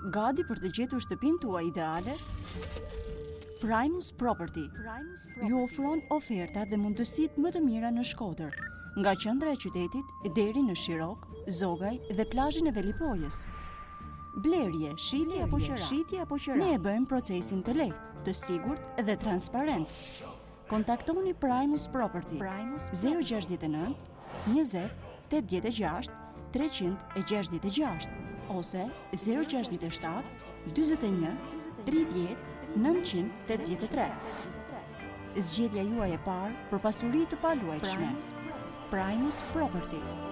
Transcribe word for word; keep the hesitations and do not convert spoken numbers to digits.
Gati për të gjetur shtëpinë tuaj ideale? Primus Property ju ofron oferta dhe mundësitë më të mira në Shkodër, nga qendra e qytetit deri në Shirok, Zogaj dhe plazhin e Velipojës. Blerje, shitje apo qira, shitje apo qira. Ne e bëjmë procesin të lehtë, të sigurt dhe transparent. Kontaktoni Primus Property zero gjasht nëntë, njëzet, tetëdhjetë e gjashtë, treqind e gjashtëdhjetë e gjashtë ose zero gjasht shtat, dyzet e një, tridhjetë, nëntëqind tetëdhjetë e tre. Zgjedhja juaj e parë për pasuri të paluajtshme. Primus Property.